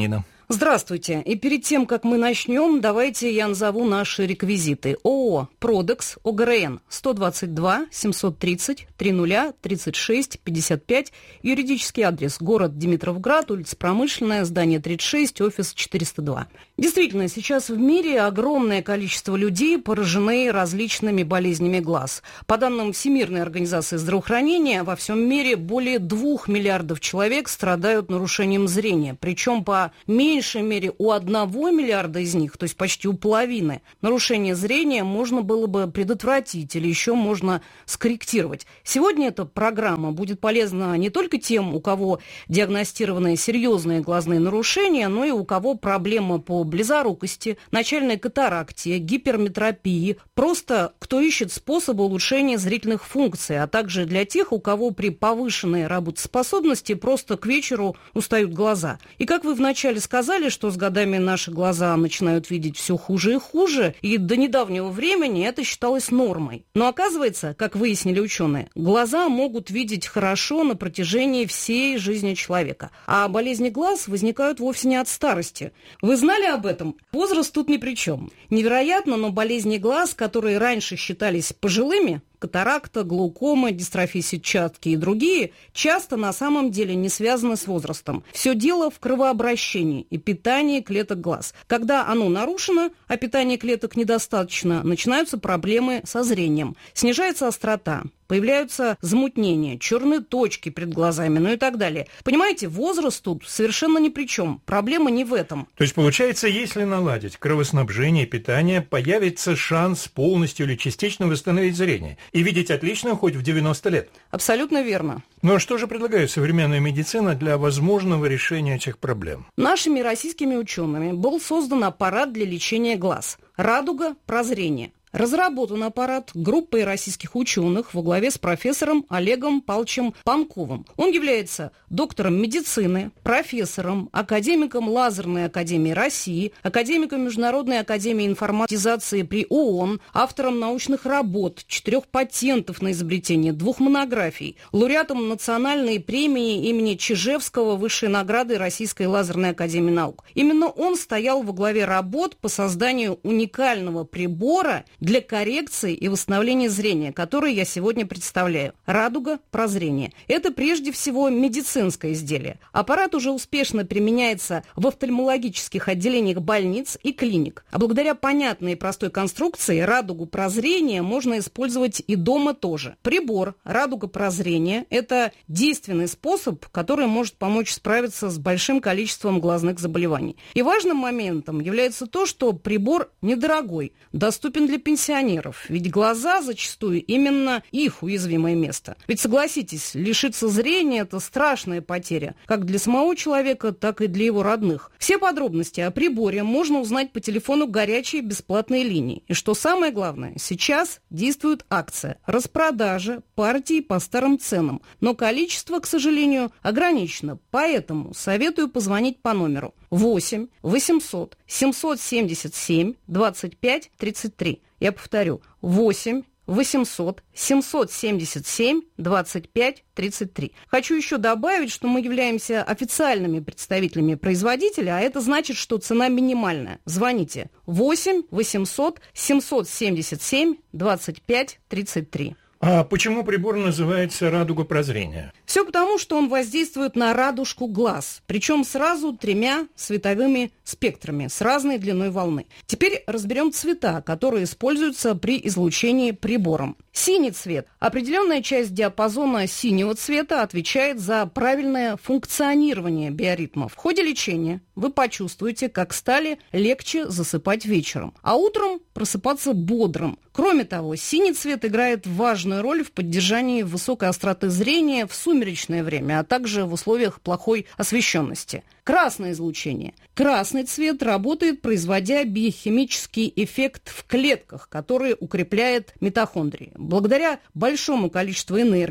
Здравствуйте. И перед тем, как мы начнем, давайте я назову наши реквизиты. ООО «Продекс», ОГРН сто двадцать два семьсот тридцать тридцать тридцать шесть пятьдесят пять, юридический адрес город Димитровград, улица Промышленная, здание тридцать шесть, офис четыреста два. Действительно, сейчас в мире огромное количество людей поражены различными болезнями глаз. По данным Всемирной организации здравоохранения, во всем мире более двух миллиардов человек страдают нарушением зрения, причем по меньшей меньшей мере у одного миллиарда из них, то есть почти у половины, нарушение зрения можно было бы предотвратить или еще можно скорректировать. Сегодня эта программа будет полезна не только тем, у кого диагностированы серьезные глазные нарушения, но и у кого проблемы по близорукости, начальной катаракте, гиперметропии, просто кто ищет способы улучшения зрительных функций, а также для тех, у кого при повышенной работоспособности просто к вечеру устают глаза. И как вы вначале сказали, что с годами наши глаза начинают видеть все хуже и хуже, и до недавнего времени это считалось нормой. Но оказывается, как выяснили ученые, глаза могут видеть хорошо на протяжении всей жизни человека, а болезни глаз возникают вовсе не от старости. Вы знали об этом? Возраст тут ни при чем. Невероятно, но болезни глаз, которые раньше считались пожилыми, катаракта, глаукома, дистрофия сетчатки и другие, часто на самом деле не связаны с возрастом. Все дело в кровообращении и питании клеток глаз. Когда оно нарушено, а питания клеток недостаточно, начинаются проблемы со зрением. Снижается острота, появляются замутнения, черные точки перед глазами, ну и так далее. Понимаете, возраст тут совершенно ни при чем. Проблема не в этом. То есть, получается, если наладить кровоснабжение и питание, появится шанс полностью или частично восстановить зрение и видеть отлично хоть в девяносто лет? Абсолютно верно. Ну а что же предлагает современная медицина для возможного решения этих проблем? Нашими российскими учеными был создан аппарат для лечения глаз «Радуга прозрения». Разработан аппарат группой российских ученых во главе с профессором Олегом Павловичем Панковым. Он является доктором медицины, профессором, академиком Лазерной академии России, академиком Международной академии информатизации при ООН, автором научных работ, четырех патентов на изобретение, двух монографий, лауреатом национальной премии имени Чижевского, высшей награды Российской лазерной академии наук. Именно он стоял во главе работ по созданию уникального прибора для коррекции и восстановления зрения, который я сегодня представляю. «Радуга прозрения». Это прежде всего медицинское изделие. Аппарат уже успешно применяется в офтальмологических отделениях больниц и клиник. А благодаря понятной и простой конструкции «Радугу прозрения» можно использовать и дома тоже. Прибор «Радуга прозрения» – это действенный способ, который может помочь справиться с большим количеством глазных заболеваний. И важным моментом является то, что прибор недорогой, доступен для пенсионеров, ведь глаза зачастую именно их уязвимое место. Ведь согласитесь, лишиться зрения – это страшная потеря, как для самого человека, так и для его родных. Все подробности о приборе можно узнать по телефону горячей бесплатной линии. И что самое главное, сейчас действует акция распродажа партий по старым ценам, но количество, к сожалению, ограничено, поэтому советую позвонить по номеру восемь восемьсот семьсот семьдесят семь двадцать пять тридцать три. Я повторю, восемь восемьсот семьсот семьдесят семь двадцать пять тридцать три. Хочу еще добавить, что мы являемся официальными представителями производителя, а это значит, что цена минимальная. Звоните восемь восемьсот семьсот семьдесят семь двадцать пять тридцать три. А почему прибор называется «Радуга прозрения»? Все потому, что он воздействует на радужку глаз, причем сразу тремя световыми спектрами с разной длиной волны. Теперь разберем цвета, которые используются при излучении прибором. Синий цвет. Определенная часть диапазона синего цвета отвечает за правильное функционирование биоритма. В ходе лечения вы почувствуете, как стали легче засыпать вечером, а утром просыпаться бодрым. Кроме того, синий цвет играет важную роль в поддержании высокой остроты зрения в сумеречное время, а также в условиях плохой освещенности. Красное излучение. Красный цвет работает, производя биохимический эффект в клетках, который укрепляет митохондрии. Благодаря большому количеству энергии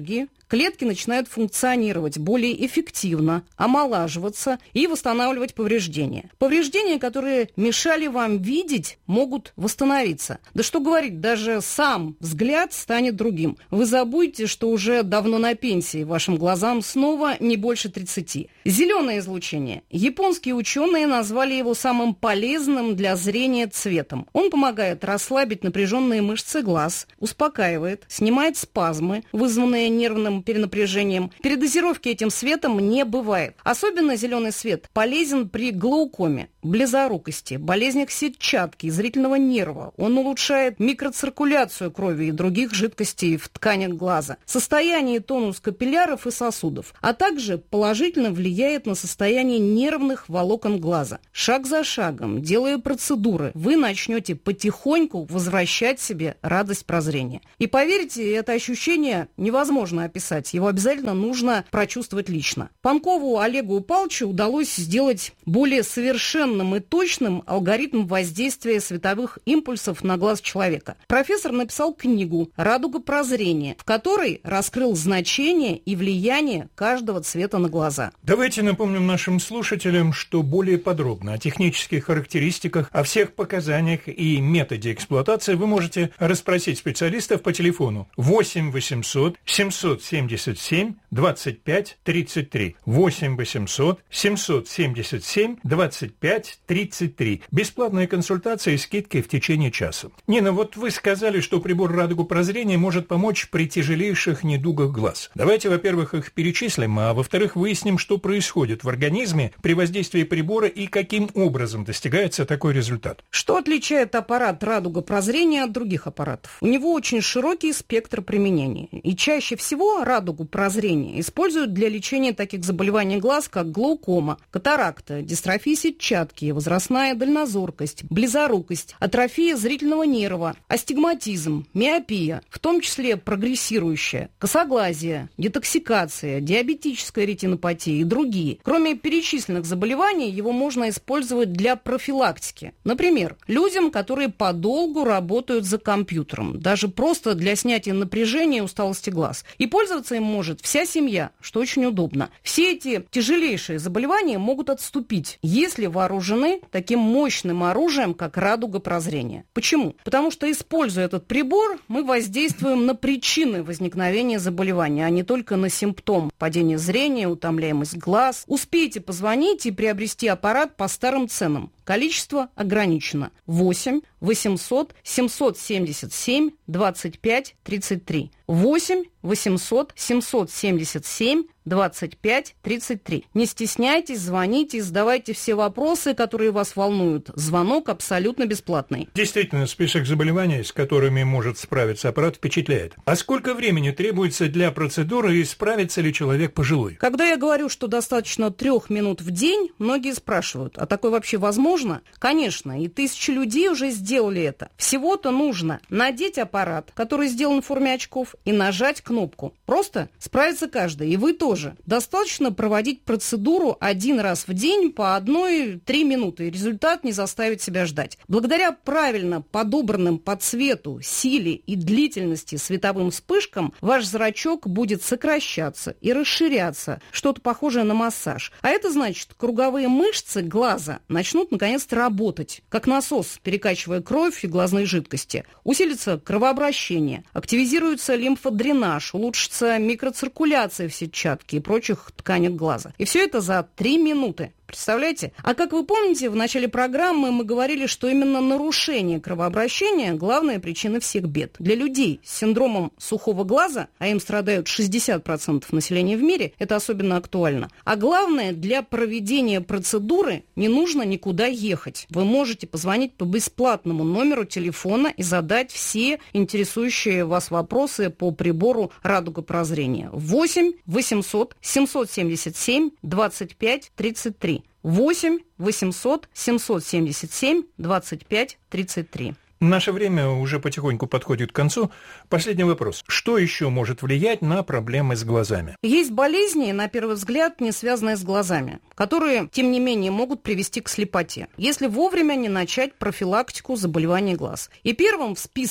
клетки начинают функционировать более эффективно, омолаживаться и восстанавливать повреждения. Повреждения, которые мешали вам видеть, могут восстановиться. Да что говорить, даже сам взгляд станет другим. Вы забудете, что уже давно на пенсии, вашим глазам снова не больше тридцати. Зеленое излучение. Японские ученые назвали его самым полезным для зрения цветом. Он помогает расслабить напряженные мышцы глаз, успокаивает, снимает спазмы, вызванные нервным перенапряжением. Передозировки этим светом не бывает. Особенно зеленый свет полезен при глаукоме, близорукости, болезнях сетчатки и зрительного нерва. Он улучшает микроциркуляцию крови и других жидкостей в тканях глаза, состояние и тонус капилляров и сосудов, а также положительно влияет на состояние нервных волокон глаза. Шаг за шагом, делая процедуры, вы начнете потихоньку возвращать себе радость прозрения. И поверьте, это ощущение невозможно описать, его обязательно нужно прочувствовать лично. Панкову Олегу Павловичу удалось сделать более совершенным и точным алгоритм воздействия световых импульсов на глаз человека. Профессор написал книгу «Радуга прозрения», в которой раскрыл значение и влияние каждого цвета на глаза. Давайте напомним нашим слушателям, что более подробно о технических характеристиках, о всех показаниях и методе эксплуатации вы можете расспросить специалистов по телефону восемь восемьсот семьсот семьдесят семь двадцать пять тридцать три. восемь восемьсот семьсот семьдесят семь двадцать пять тридцать три. Бесплатная консультация и скидки в течение часа. Нина, вот вы сказали, что прибор «Радугу прозрения» может помочь при тяжелейших недугах глаз. Давайте, во-первых, их перечислим, а во-вторых, выясним, что происходит в организме при воздействии прибора и каким образом достигается такой результат. Что отличает аппарат «Радуга прозрения» от других аппаратов? У него очень широкий спектр применения. И чаще всего «Радугу прозрения» используют для лечения таких заболеваний глаз, как глаукома, катаракта, дистрофия сетчатки, возрастная дальнозоркость, близорукость, атрофия зрительного нерва, астигматизм, миопия, в том числе прогрессирующая, косоглазие, детоксикация, диабетическая ретинопатия и другие. Кроме перечисленных заболеваний, его можно использовать для профилактики. Например, людям, которые подолгу работают за компьютером, даже просто для снятия напряжения и усталости глаз. И пользоваться им может вся семья, что очень удобно. Все эти тяжелейшие заболевания могут отступить, если вооружены таким мощным оружием, как «Радуга прозрения». Почему? Потому что, используя этот прибор, мы воздействуем на причины возникновения заболевания, а не только на симптом: падение зрения, утомляемость глаз. Успейте позвонить и приобрести аппарат по старым ценам. Количество ограничено. восемь восемьсот семьсот семьдесят семь двадцать пять тридцать три. восемь восемьсот семьсот семьдесят семь двадцать пять тридцать три. Не стесняйтесь, звоните, задавайте все вопросы, которые вас волнуют. Звонок абсолютно бесплатный. Действительно, список заболеваний, с которыми может справиться аппарат, впечатляет. А сколько времени требуется для процедуры и справится ли человек пожилой? Когда я говорю, что достаточно трех минут в день, многие спрашивают, а такое вообще возможно? Конечно, и тысячи людей уже сделали это. Всего-то нужно надеть аппарат, который сделан в форме очков, и нажать кнопку. Просто справится каждый, и вы тоже. Достаточно проводить процедуру один раз в день по одной-три минуты, и результат не заставит себя ждать. Благодаря правильно подобранным по цвету, силе и длительности световым вспышкам ваш зрачок будет сокращаться и расширяться, что-то похожее на массаж. А это значит, круговые мышцы глаза начнут наконец-то работать, как насос, перекачивая кровь и глазные жидкости. Усилится кровообращение, активизируется лимфодренаж, улучшится микроциркуляция в сетчатке и прочих тканях глаза. И все это за три минуты. Представляете? А как вы помните, в начале программы мы говорили, что именно нарушение кровообращения – главная причина всех бед. Для людей с синдромом сухого глаза, а им страдают шестьдесят процентов населения в мире, это особенно актуально. А главное, для проведения процедуры не нужно никуда ехать. Вы можете позвонить по бесплатному номеру телефона и задать все интересующие вас вопросы по прибору «Радуга прозрения». восемь восемьсот семьсот семьдесят семь двадцать пять тридцать три. восемь восемьсот семьсот семьдесят семь двадцать пять тридцать три. Наше время уже потихоньку подходит к концу. Последний вопрос. Что еще может влиять на проблемы с глазами? Есть болезни, на первый взгляд, не связанные с глазами, которые, тем не менее, могут привести к слепоте, если вовремя не начать профилактику заболеваний глаз. И первым в списке,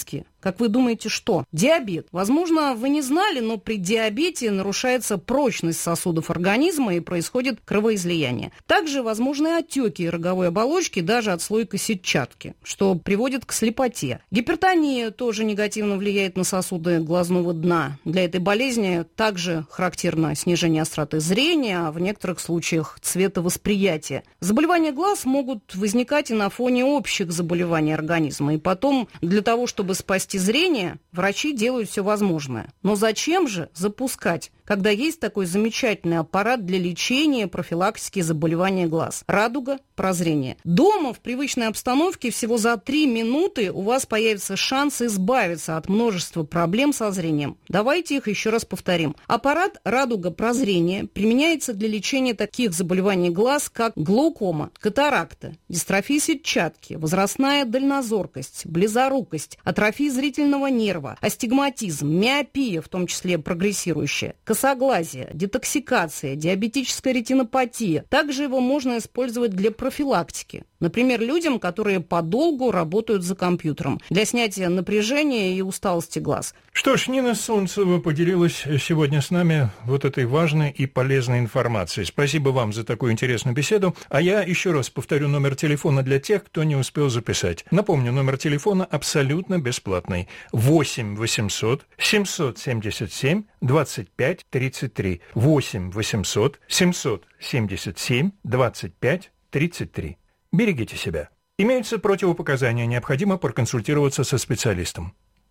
Как вы думаете, что? Диабет. Возможно, вы не знали, но при диабете нарушается прочность сосудов организма и происходит кровоизлияние. Также возможны отеки роговой оболочки даже отслойка сетчатки, что приводит к слепоте. Гипертония тоже негативно влияет на сосуды глазного дна. Для этой болезни также характерно снижение остроты зрения, а в некоторых случаях цветовосприятия. Заболевания глаз могут возникать и на фоне общих заболеваний организма. И потом, для того, чтобы спасти зрение, врачи делают все возможное. Но зачем же запускать, когда есть такой замечательный аппарат для лечения, профилактики заболевания глаз? Радуга, прозрение. Дома, в привычной обстановке, всего за три минуты у вас появится шанс избавиться от множества проблем со зрением. Давайте их еще раз повторим. Аппарат радуга, прозрение применяется для лечения таких заболеваний глаз, как глаукома, катаракта, дистрофия сетчатки, возрастная дальнозоркость, близорукость, атрофия зрительного нерва, астигматизм, миопия, в том числе прогрессирующая, косоглазие, детоксикация, диабетическая ретинопатия. Также его можно использовать для профилактики. Например, людям, которые подолгу работают за компьютером, для снятия напряжения и усталости глаз. Что ж, Нина Солнцева поделилась сегодня с нами вот этой важной и полезной информацией. Спасибо вам за такую интересную беседу. А я еще раз повторю номер телефона для тех, кто не успел записать. Напомню, номер телефона абсолютно бесплатный. восемь восемьсот семьсот семьдесят семь двадцать пять тридцать три. восемь восемьсот семьсот семьдесят семь двадцать пять тридцать три. Берегите себя. Имеются противопоказания, необходимо проконсультироваться со специалистом.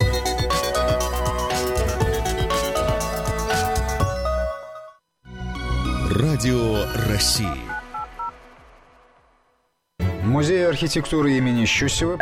Радио России. Музей архитектуры имени Щусева.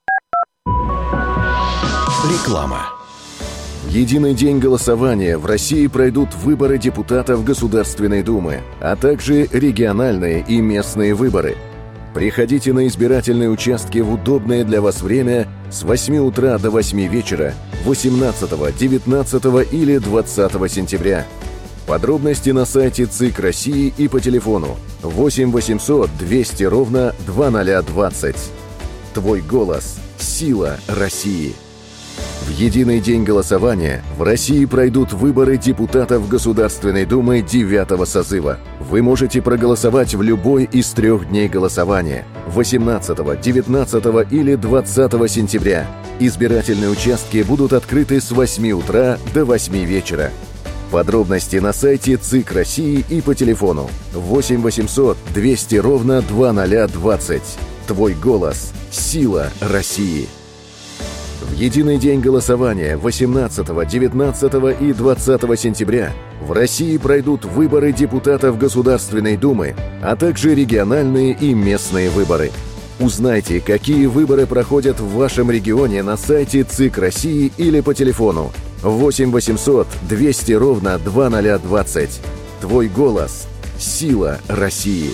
Реклама. В единый день голосования в России пройдут выборы депутатов Государственной Думы, а также региональные и местные выборы. Приходите на избирательные участки в удобное для вас время с восьми утра до восьми вечера восемнадцатого, девятнадцатого или двадцатого сентября. Подробности на сайте ЦИК России и по телефону восемь восемьсот двести ровно двадцать двадцать. Твой голос – сила России. В единый день голосования в России пройдут выборы депутатов Государственной Думы девятого созыва. Вы можете проголосовать в любой из трех дней голосования – восемнадцатого, девятнадцатого или двадцатого сентября. Избирательные участки будут открыты с восьми утра до восьми вечера. Подробности на сайте ЦИК России и по телефону восемь восемьсот двести ровно двадцать двадцать. Твой голос – сила России. В единый день голосования восемнадцатого, девятнадцатого и двадцатого сентября в России пройдут выборы депутатов Государственной Думы, а также региональные и местные выборы. Узнайте, какие выборы проходят в вашем регионе на сайте ЦИК России или по телефону восемь восемьсот двести ровно двадцать двадцать. Твой голос – сила России.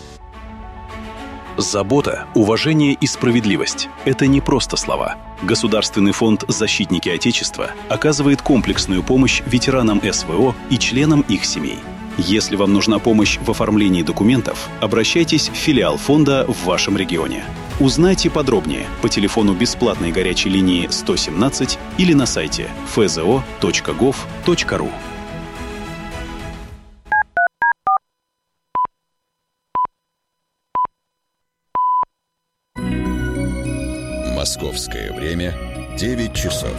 Забота, уважение и справедливость – это не просто слова. Государственный фонд «Защитники Отечества» оказывает комплексную помощь ветеранам эс вэ о и членам их семей. Если вам нужна помощь в оформлении документов, обращайтесь в филиал фонда в вашем регионе. Узнайте подробнее по телефону бесплатной горячей линии сто семнадцать или на сайте эф зэ о точка гов точка ру. Московское время девять часов.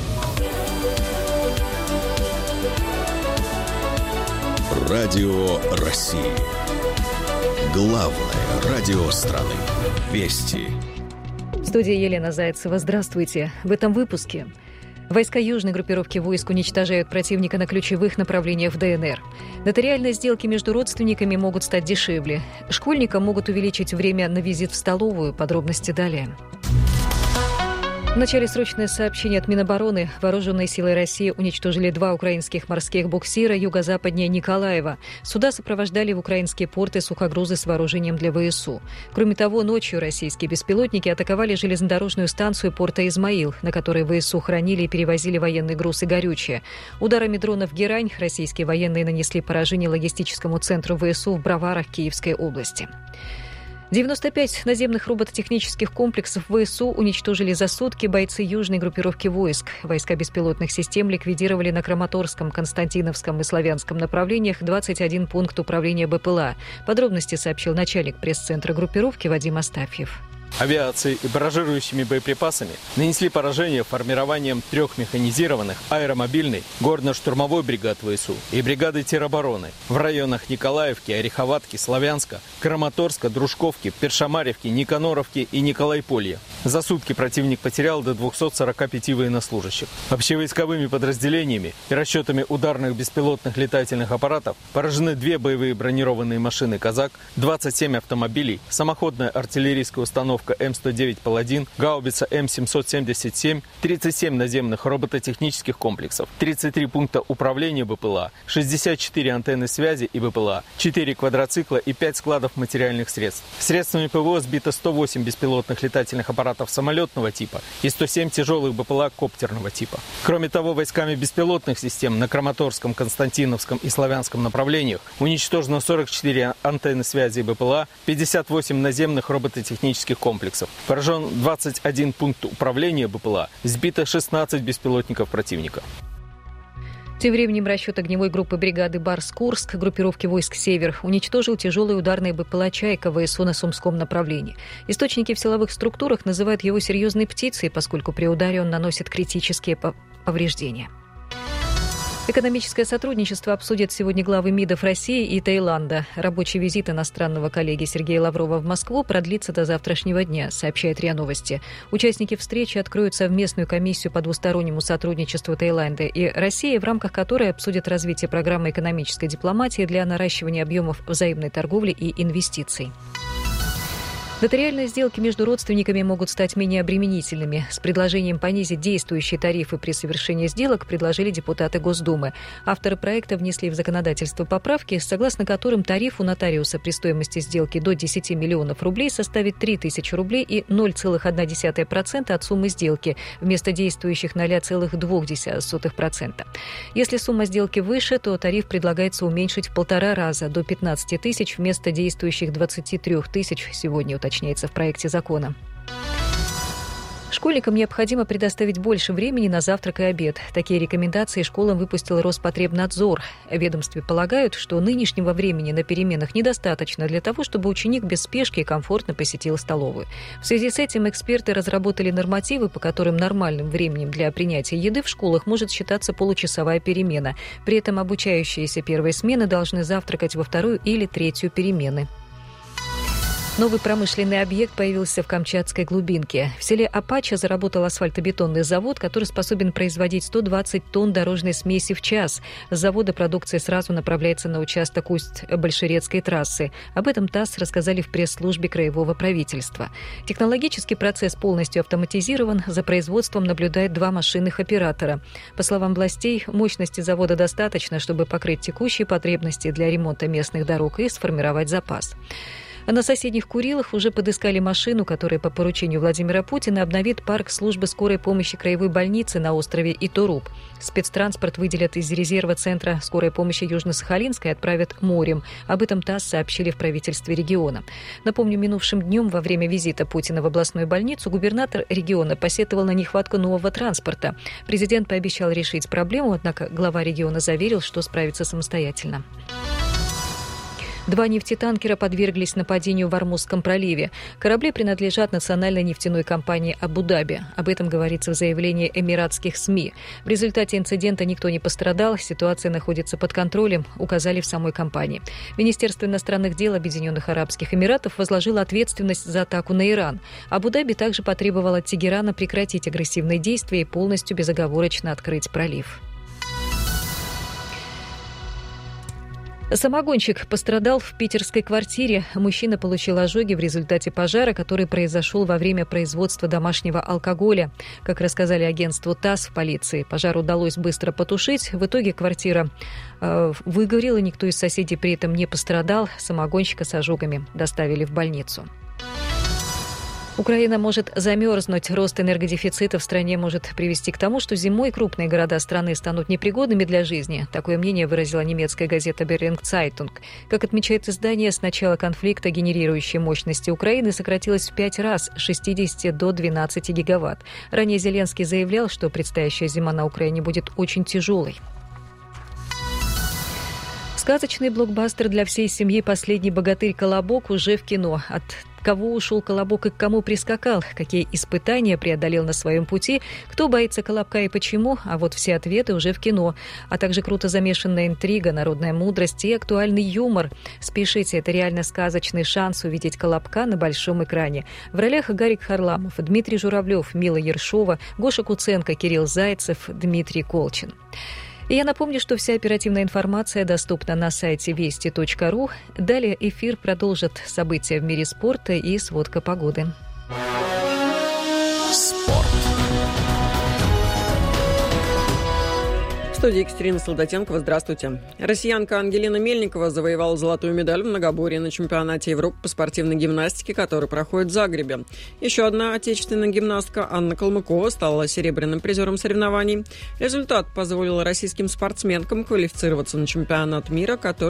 Радио России. Главное радио страны. Вести. В студии Елена Зайцева. Здравствуйте. В этом выпуске. Войска южной группировки войск уничтожают противника на ключевых направлениях в дэ эн эр. Нотариальные сделки между родственниками могут стать дешевле. Школьникам могут увеличить время на визит в столовую. Подробности далее. В начале срочное сообщение от Минобороны. Вооруженные силы России уничтожили два украинских морских буксира юго-западнее Николаева. Суда сопровождали в украинские порты сухогрузы с вооружением для вэ эс у. Кроме того, ночью российские беспилотники атаковали железнодорожную станцию порта Измаил, на которой вэ эс у хранили и перевозили военный груз и горючее. Ударами дронов «Герань» российские военные нанесли поражение логистическому центру вэ эс у в Броварах Киевской области. девяносто пять наземных робототехнических комплексов ВСУ уничтожили за сутки бойцы южной группировки войск. Войска беспилотных систем ликвидировали на Краматорском, Константиновском и Славянском направлениях двадцать один пункт управления БПЛА. Подробности сообщил начальник пресс-центра группировки Вадим Астафьев. Авиацией и барражирующими боеприпасами нанесли поражение формированием трех механизированных аэромобильной горно-штурмовой бригад ВСУ и бригады теробороны в районах Николаевки, Ореховатки, Славянска, Краматорска, Дружковки, Першамаревки, Никаноровки и Николайполья. За сутки противник потерял до двухсот сорока пяти военнослужащих. Общевойсковыми подразделениями и расчетами ударных беспилотных летательных аппаратов поражены две боевые бронированные машины «Казак», двадцать семь автомобилей, самоходная артиллерийская установка Эм сто девять «Паладин», гаубица Эм семьсот семьдесят семь, тридцать семь наземных робототехнических комплексов, тридцать три пункта управления БПЛА, шестьдесят четыре антенны связи и БПЛА, четыре квадроцикла и пять складов материальных средств. Средствами ПВО сбито сто восемь беспилотных летательных аппаратов самолетного типа и сто семь тяжелых БПЛА коптерного типа. Кроме того, войсками беспилотных систем на Краматорском, Константиновском и Славянском направлениях уничтожено сорок четыре антенны связи и БПЛА, пятьдесят восемь наземных робототехнических комплексов. Поражен двадцать один пункт управления БПЛА, сбито шестнадцать беспилотников противника. Тем временем расчет огневой группы бригады «Барс-Курск» группировки войск «Север» уничтожил тяжелые ударные БПЛА «Чайка» ВСУ на Сумском направлении. Источники в силовых структурах называют его серьезной птицей, поскольку при ударе он наносит критические повреждения. Экономическое сотрудничество обсудят сегодня главы МИДов России и Таиланда. Рабочий визит иностранного коллеги Сергея Лаврова в Москву продлится до завтрашнего дня, сообщает РИА Новости. Участники встречи откроют совместную комиссию по двустороннему сотрудничеству Таиланда и России, в рамках которой обсудят развитие программы экономической дипломатии для наращивания объемов взаимной торговли и инвестиций. Нотариальные сделки между родственниками могут стать менее обременительными. С предложением понизить действующие тарифы при совершении сделок предложили депутаты Госдумы. Авторы проекта внесли в законодательство поправки, согласно которым тариф у нотариуса при стоимости сделки до десяти миллионов рублей составит три тысячи рублей и ноль целых одна десятая процента от суммы сделки, вместо действующих ноль целых две десятых процента. Если сумма сделки выше, то тариф предлагается уменьшить в полтора раза, до пятнадцати тысяч вместо действующих двадцати трёх тысяч сегодня, уточняется в проекте закона. Школьникам необходимо предоставить больше времени на завтрак и обед. Такие рекомендации школам выпустил Роспотребнадзор. В ведомстве полагают, что нынешнего времени на переменах недостаточно для того, чтобы ученик без спешки и комфортно посетил столовую. В связи с этим эксперты разработали нормативы, по которым нормальным временем для принятия еды в школах может считаться получасовая перемена. При этом обучающиеся первой смены должны завтракать во вторую или третью перемены. Новый промышленный объект появился в Камчатской глубинке. В селе Апача заработал асфальтобетонный завод, который способен производить сто двадцать тонн дорожной смеси в час. С завода продукция сразу направляется на участок Усть-Большерецкой трассы. Об этом ТАСС рассказали в пресс-службе краевого правительства. Технологический процесс полностью автоматизирован. За производством наблюдают два машинных оператора. По словам властей, мощности завода достаточно, чтобы покрыть текущие потребности для ремонта местных дорог и сформировать запас. А на соседних Курилах уже подыскали машину, которая по поручению Владимира Путина обновит парк службы скорой помощи краевой больницы на острове Итуруб. Спецтранспорт выделят из резерва Центра скорой помощи Южно-Сахалинской и отправят морем. Об этом ТАСС сообщили в правительстве региона. Напомню, минувшим днем во время визита Путина в областную больницу губернатор региона посетовал на нехватку нового транспорта. Президент пообещал решить проблему, однако глава региона заверил, что справится самостоятельно. Два нефтетанкера подверглись нападению в Ормузском проливе. Корабли принадлежат национальной нефтяной компании Абу-Даби. Об этом говорится в заявлении эмиратских СМИ. В результате инцидента никто не пострадал, ситуация находится под контролем, указали в самой компании. Министерство иностранных дел Объединенных Арабских Эмиратов возложило ответственность за атаку на Иран. Абу-Даби также потребовал от Тегерана прекратить агрессивные действия и полностью безоговорочно открыть пролив. Самогонщик пострадал в питерской квартире. Мужчина получил ожоги в результате пожара, который произошел во время производства домашнего алкоголя. Как рассказали агентству ТАСС в полиции, пожар удалось быстро потушить. В итоге квартира э, выгорела, никто из соседей при этом не пострадал. Самогонщика с ожогами доставили в больницу. Украина может замерзнуть. Рост энергодефицита в стране может привести к тому, что зимой крупные города страны станут непригодными для жизни. Такое мнение выразила немецкая газета «Berliner Zeitung». Как отмечает издание, с начала конфликта генерирующие мощности Украины сократилась в пять раз с шестидесяти до двенадцати гигаватт. Ранее Зеленский заявлял, что предстоящая зима на Украине будет очень тяжелой. Сказочный блокбастер для всей семьи «Последний богатырь Колобок» уже в кино. От кого ушел Колобок и к кому прискакал, какие испытания преодолел на своем пути, кто боится Колобка и почему, а вот все ответы уже в кино, а также круто замешанная интрига, народная мудрость и актуальный юмор. Спешите, это реально сказочный шанс увидеть Колобка на большом экране. В ролях Гарик Харламов, Дмитрий Журавлев, Мила Ершова, Гоша Куценко, Кирилл Зайцев, Дмитрий Колчин. И я напомню, что вся оперативная информация доступна на сайте вести точка ру. Далее эфир продолжит события в мире спорта и сводка погоды. Спорт. В студии Екатерина Солдатенкова. Здравствуйте. Россиянка Ангелина Мельникова завоевала золотую медаль в многоборье на чемпионате Европы по спортивной гимнастике, который проходит в Загребе. Еще одна отечественная гимнастка Анна Калмыкова стала серебряным призером соревнований. Результат позволил российским спортсменкам квалифицироваться на чемпионат мира, который